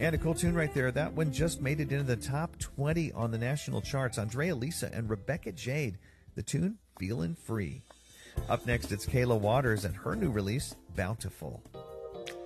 And a cool tune right there. That one just made it into the top 20 on the national charts. Andrea Lisa and Rebecca Jade. The tune, Feelin' Free. Up next, it's Kayla Waters and her new release, Bountiful.